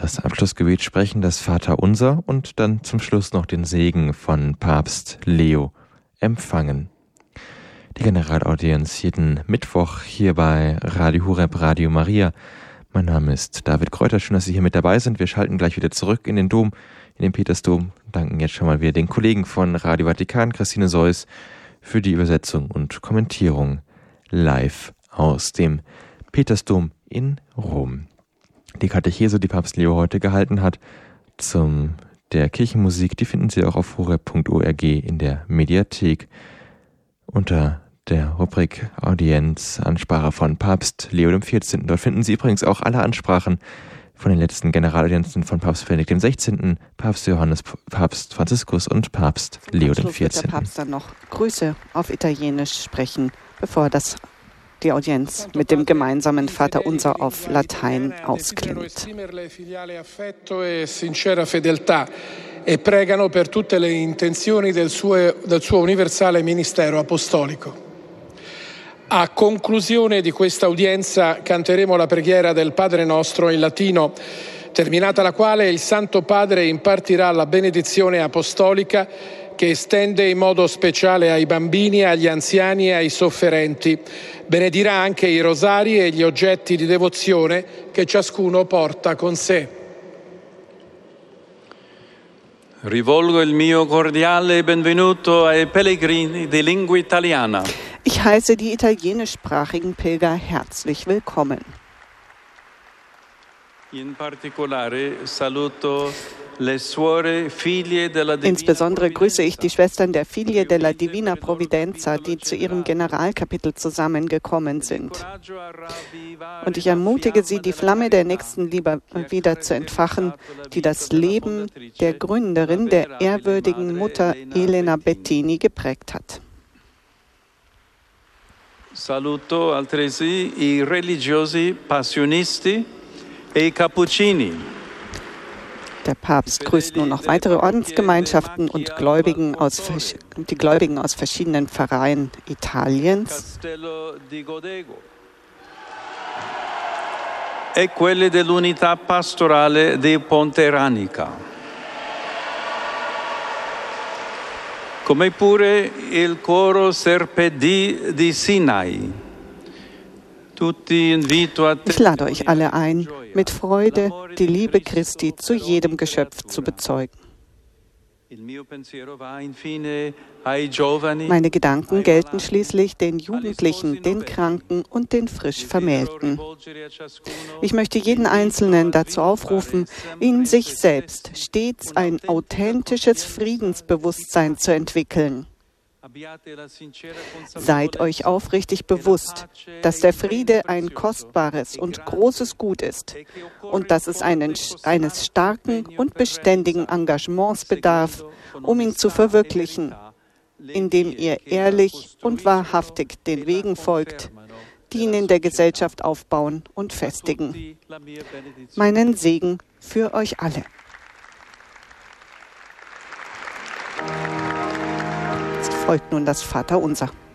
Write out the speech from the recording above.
Das Abschlussgebet sprechen, das Vaterunser und dann zum Schluss noch den Segen von Papst Leo empfangen. Die Generalaudienz jeden Mittwoch hier bei Radio Horeb, Radio Maria. Mein Name ist David Kräuter, schön, dass Sie hier mit dabei sind. Wir schalten gleich wieder zurück in den Dom, in den Petersdom. Danken jetzt schon mal wieder den Kollegen von Radio Vatikan, Christine Seuss, für die Übersetzung und Kommentierung live aus dem Petersdom in Rom. Die Katechese, die Papst Leo heute gehalten hat, zum der Kirchenmusik, die finden Sie auch auf horeb.org in der Mediathek unter der Rubrik Audienz, Ansprache von Papst Leo XIV. Dort finden Sie übrigens auch alle Ansprachen von den letzten Generalaudienzen von Papst Benedikt XVI., Papst Johannes, Papst Franziskus und Papst Leo XIV. Wird der Papst dann noch Grüße auf Italienisch sprechen, bevor die Audienz mit dem gemeinsamen Vaterunser auf Latein ausklingt. E pregano per tutte le intenzioni del suo universale ministero apostolico. A conclusione di questa udienza canteremo la preghiera del Padre Nostro in latino, terminata la quale il Santo Padre impartirà la benedizione apostolica che estende in modo speciale ai bambini, agli anziani e ai sofferenti. Benedirà anche i rosari e gli oggetti di devozione che ciascuno porta con sé. Rivolgo il mio cordiale benvenuto ai pellegrini di lingua italiana. Ich heiße die italienischsprachigen Pilger herzlich willkommen. In particolare saluto le suore figlie della Divina Insbesondere grüße ich die Schwestern der Figlie della Divina Provvidenza, die zu ihrem Generalkapitel zusammengekommen sind. Und ich ermutige sie, die Flamme der Nächstenliebe wieder zu entfachen, die das Leben der Gründerin, der ehrwürdigen Mutter Elena Bettini geprägt hat. Saluto altresì i religiosi passionisti e i cappuccini. Der Papst grüßt nun noch weitere Ordensgemeinschaften und die Gläubigen aus verschiedenen Pfarreien Italiens. E quelle dell'unità pastorale di Ponteranica. Come pure il coro Serpedi di Sinai. Ich lade euch alle ein, mit Freude die Liebe Christi zu jedem Geschöpf zu bezeugen. Meine Gedanken gelten schließlich den Jugendlichen, den Kranken und den frisch Vermählten. Ich möchte jeden Einzelnen dazu aufrufen, in sich selbst stets ein authentisches Friedensbewusstsein zu entwickeln. Seid euch aufrichtig bewusst, dass der Friede ein kostbares und großes Gut ist und dass es eines starken und beständigen Engagements bedarf, um ihn zu verwirklichen, indem ihr ehrlich und wahrhaftig den Wegen folgt, die ihn in der Gesellschaft aufbauen und festigen. Meinen Segen für euch alle. Folgt nun das Vaterunser.